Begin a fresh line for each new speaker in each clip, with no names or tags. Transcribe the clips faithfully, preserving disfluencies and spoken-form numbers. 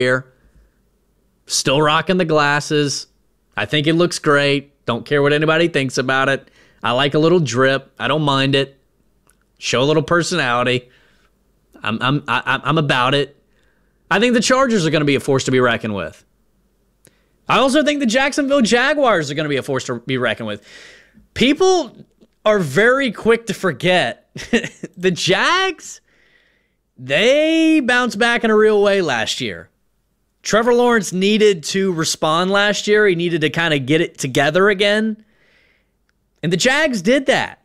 here. Still rocking the glasses. I think it looks great. Don't care what anybody thinks about it. I like a little drip. I don't mind it. Show a little personality. I'm I'm I, I'm about it. I think the Chargers are going to be a force to be reckoned with. I also think the Jacksonville Jaguars are going to be a force to be reckoned with. People are very quick to forget the Jags, they bounced back in a real way last year. Trevor Lawrence needed to respond last year. He needed to kind of get it together again. And the Jags did that.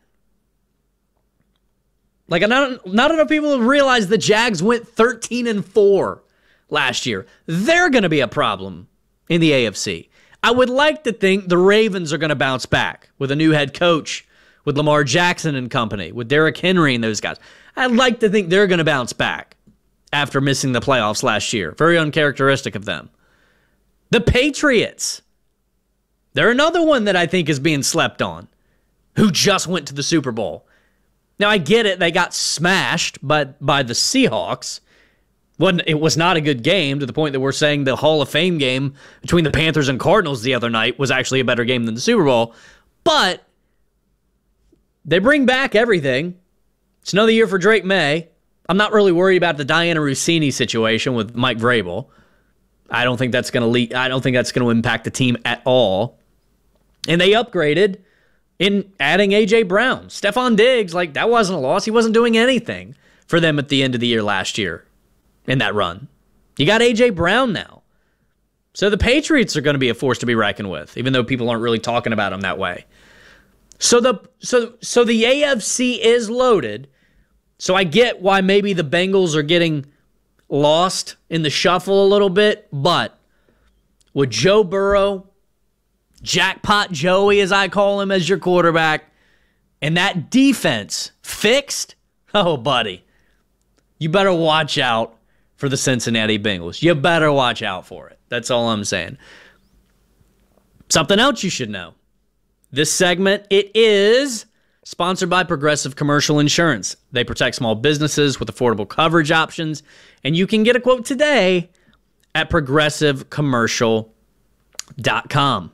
Like, not, not enough people realize the Jags went thirteen and four last year. They're going to be a problem in the A F C. I would like to think the Ravens are going to bounce back with a new head coach, with Lamar Jackson and company, with Derrick Henry and those guys. I'd like to think they're going to bounce back after missing the playoffs last year. Very uncharacteristic of them. The Patriots. They're another one that I think is being slept on, who just went to the Super Bowl. Now, I get it. They got smashed by, by the Seahawks. Wasn't, it was not a good game, to the point that we're saying the Hall of Fame game between the Panthers and Cardinals the other night was actually a better game than the Super Bowl. But they bring back everything. It's another year for Drake May. I'm not really worried about the Diana Rossini situation with Mike Vrabel. I don't think that's going to lead, I don't think that's going to impact the team at all. And they upgraded in adding A J Brown. Stephon Diggs, like, that wasn't a loss. He wasn't doing anything for them at the end of the year last year in that run. You got A J Brown now. So the Patriots are going to be a force to be reckoned with, even though people aren't really talking about them that way. So the so so the A F C is loaded. So I get why maybe the Bengals are getting lost in the shuffle a little bit, but with Joe Burrow, Jackpot Joey, as I call him, as your quarterback, and that defense fixed, oh, buddy, you better watch out for the Cincinnati Bengals. You better watch out for it. That's all I'm saying. Something else you should know. This segment, it is sponsored by Progressive Commercial Insurance. They protect small businesses with affordable coverage options, and you can get a quote today at progressive commercial dot com.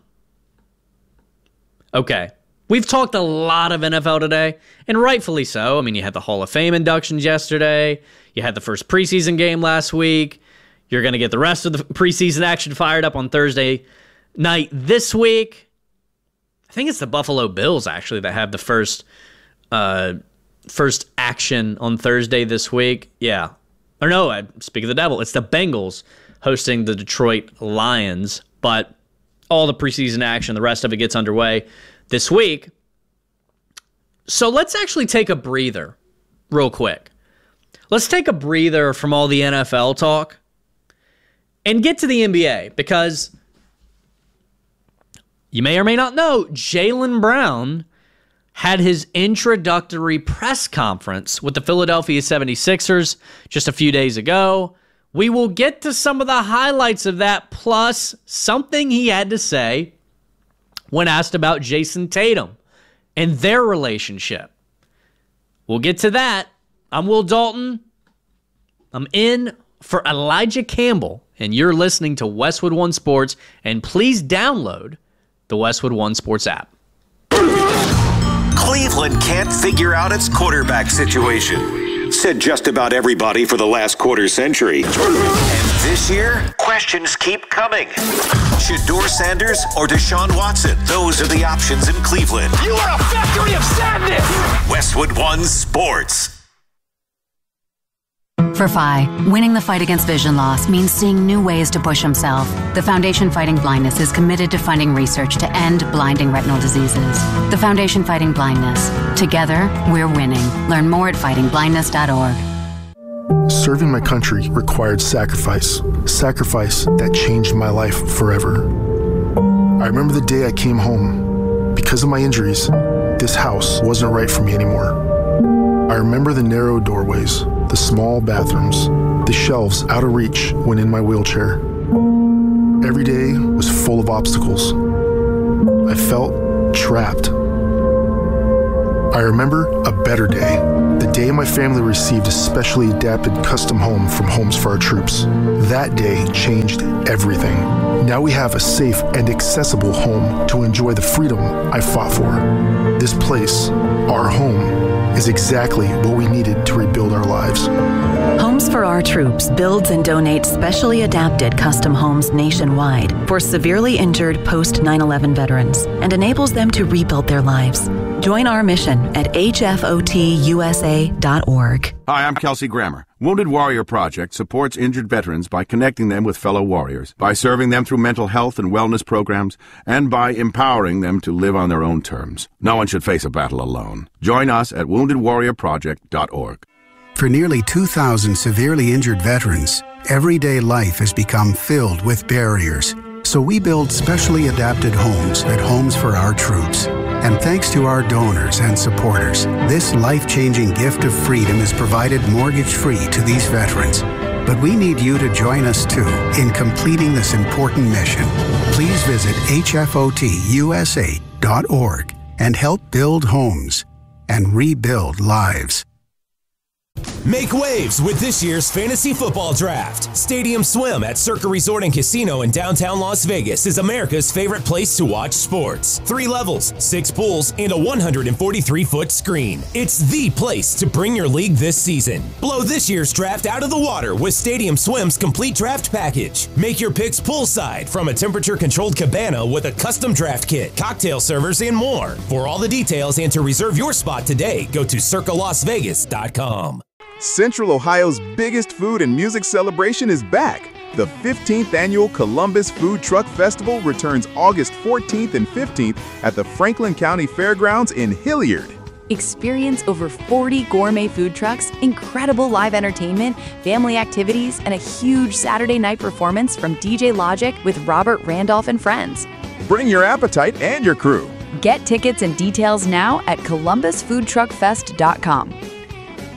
Okay, we've talked a lot of N F L today, and rightfully so. I mean, you had the Hall of Fame inductions yesterday. You had the first preseason game last week. You're going to get the rest of the preseason action fired up on Thursday night this week. I think it's the Buffalo Bills, actually, that have the first uh, first action on Thursday this week. Yeah. Or no, I speak of the devil. It's the Bengals hosting the Detroit Lions. But all the preseason action, the rest of it gets underway this week. So let's actually take a breather real quick. Let's take a breather from all the N F L talk and get to the N B A, because you may or may not know, Jaylen Brown had his introductory press conference with the Philadelphia seventy-sixers just a few days ago. We will get to some of the highlights of that, plus something he had to say when asked about Jason Tatum and their relationship. We'll get to that. I'm Will Dalton. I'm in for Elijah Campbell, and you're listening to Westwood One Sports, and please download the Westwood One Sports app.
Cleveland can't figure out its quarterback situation, said just about everybody for the last quarter century. And this year, questions keep coming. Shedeur Sanders or Deshaun Watson? Those are the options in Cleveland.
You are a factory of sadness!
Westwood One Sports.
For Phi, winning the fight against vision loss means seeing new ways to push himself. The Foundation Fighting Blindness is committed to funding research to end blinding retinal diseases. The Foundation Fighting Blindness. Together, we're winning. Learn more at fighting blindness dot org.
Serving my country required sacrifice. Sacrifice that changed my life forever. I remember the day I came home. Because of my injuries, this house wasn't right for me anymore. I remember the narrow doorways, the small bathrooms, the shelves out of reach when in my wheelchair. Every day was full of obstacles. I felt trapped. I remember a better day. The day my family received a specially adapted custom home from Homes for Our Troops. That day changed everything. Now we have a safe and accessible home to enjoy the freedom I fought for. This place, our home, is exactly what we needed to rebuild our lives.
Homes for Our Troops builds and donates specially adapted custom homes nationwide for severely injured post nine eleven veterans and enables them to rebuild their lives. Join our mission at H F O T U S A dot org.
Hi, I'm Kelsey Grammer. Wounded Warrior Project supports injured veterans by connecting them with fellow warriors, by serving them through mental health and wellness programs, and by empowering them to live on their own terms. No one should face a battle alone. Join us at wounded warrior project dot org.
For nearly two thousand severely injured veterans, everyday life has become filled with barriers. So we build specially adapted homes at Homes for Our Troops. And thanks to our donors and supporters, this life-changing gift of freedom is provided mortgage-free to these veterans. But we need you to join us too in completing this important mission. Please visit H F O T U S A dot org and help build homes and rebuild lives.
Make waves with this year's fantasy football draft. Stadium Swim at Circa Resort and Casino in downtown Las Vegas is America's favorite place to watch sports. Three levels, six pools, and a one hundred forty-three foot screen. It's the place to bring your league this season. Blow this year's draft out of the water with Stadium Swim's complete draft package. Make your picks poolside from a temperature-controlled cabana with a custom draft kit, cocktail servers, and more. For all the details and to reserve your spot today, go to circa las vegas dot com.
Central Ohio's biggest food and music celebration is back. The fifteenth Annual Columbus Food Truck Festival returns August fourteenth and fifteenth at the Franklin County Fairgrounds in Hilliard.
Experience over forty gourmet food trucks, incredible live entertainment, family activities, and a huge Saturday night performance from D J Logic with Robert Randolph and friends.
Bring your appetite and your crew.
Get tickets and details now at columbus food truck fest dot com.